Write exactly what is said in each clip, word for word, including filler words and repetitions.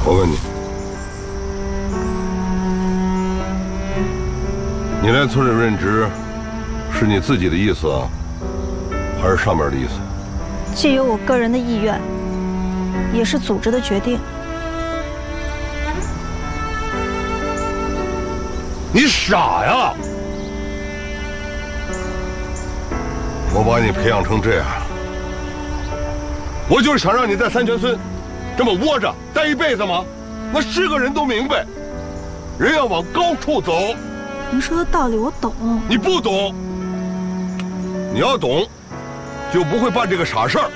我问你，你来村里任职，是你自己的意思啊，还是上面的意思？ 既有我个人的意愿，也是组织的决定。 你傻呀！我把你培养成这样，我就是想让你在三泉村这么窝着待一辈子吗？那是个人都明白，人要往高处走。 您说的道理我懂。 你不懂，你要懂，就不会办这个傻事儿。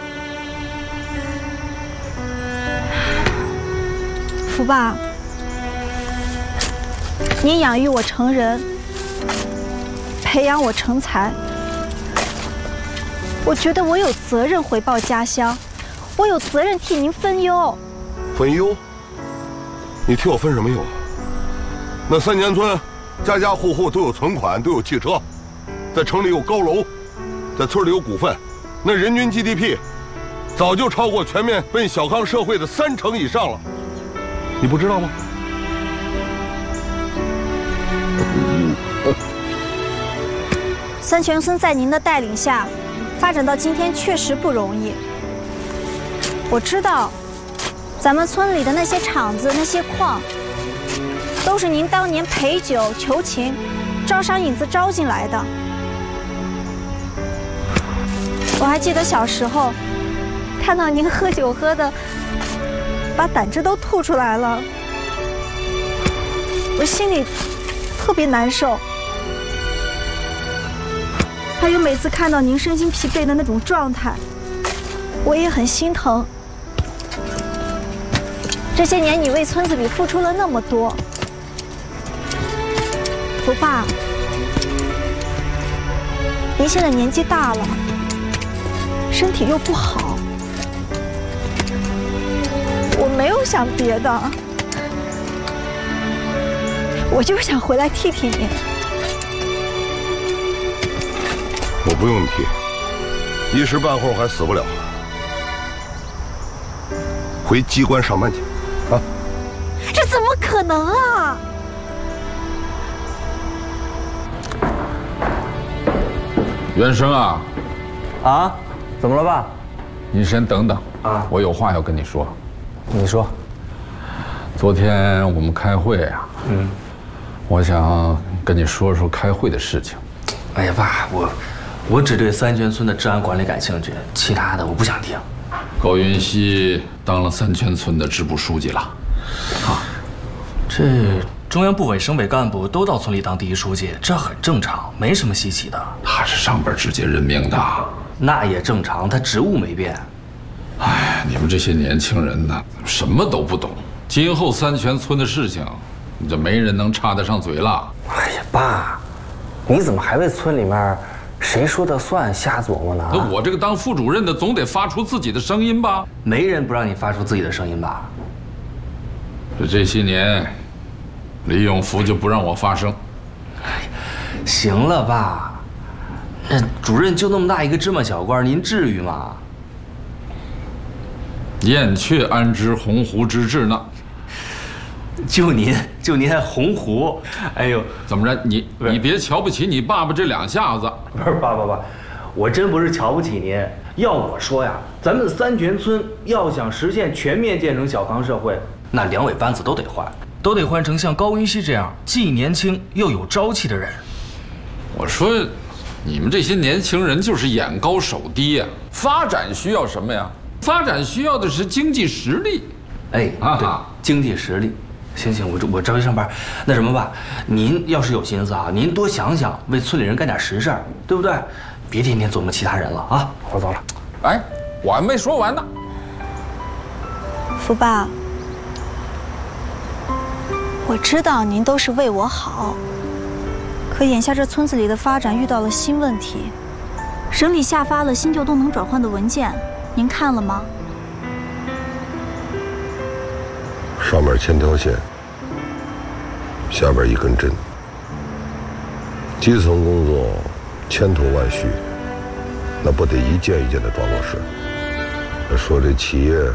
福爸，您养育我成人，培养我成才，我觉得我有责任回报家乡，我有责任替您分忧。 分忧？你替我分什么忧？那三泉村，家家户户都有存款，都有汽车，在城里有高楼，在村里有股份，那人均 G D P 早就超过全面奔小康社会的三成以上了，你不知道吗？ 三泉村在您的带领下，发展到今天确实不容易。我知道，咱们村里的那些厂子、那些矿，都是您当年陪酒求情、招商引资招进来的。我还记得小时候，看到您喝酒喝的，把胆汁都吐出来了，我心里特别难受。还有每次看到您身心疲惫的那种状态，我也很心疼。这些年你为村子里付出了那么多，福爸，您现在年纪大了，身体又不好，我没有想别的，我就是想回来替替您。 我不用你替，一时半会儿还死不了。回机关上班去，啊！ 这怎么可能啊！ 元生啊， 啊，怎么了爸？ 你先等等啊， 我有话要跟你说。 你说。 昨天我们开会啊，嗯，我想跟你说说开会的事情。 哎呀，爸，我我只对三泉村的治安管理感兴趣，其他的我不想听。 高云熙当了三泉村的支部书记了，啊， 这中央部委、省委干部都到村里当第一书记，这很正常，没什么稀奇的。 他是上边直接任命的， 那也正常，他职务没变。 哎，你们这些年轻人呢，什么都不懂。今后三泉村的事情，这没人能插得上嘴了。 哎呀，爸，你怎么还为村里面谁说的算瞎琢磨呢？ 那我这个当副主任的，总得发出自己的声音吧？ 没人不让你发出自己的声音吧？ 这这些年，李永福就不让我发声。 哎，行了爸，那主任就那么大一个芝麻小官，您至于吗？ 燕雀安知鸿鹄之志呢？ 就您，就您还鸿鹄，哎呦， 怎么着？你你别瞧不起你爸爸这两下子。 不是爸爸爸，我真不是瞧不起您。要我说呀，咱们三泉村要想实现全面建成小康社会，那两委班子都得换，都得换成像高云熙这样既年轻又有朝气的人。 我说，你们这些年轻人就是眼高手低呀。发展需要什么呀？发展需要的是经济实力。 哎，对，经济实力。行行，我我着急上班。那什么吧，您要是有心思啊，您多想想，为村里人干点实事儿，对不对？别天天琢磨其他人了啊！ 我走了。 哎，我还没说完呢。 福爸，我知道您都是为我好，可眼下这村子里的发展遇到了新问题，省里下发了新旧动能转换的文件，您看了吗？ 上面千条线，下边一根针。基层工作千头万绪，那不得一件一件的抓落实。说这企业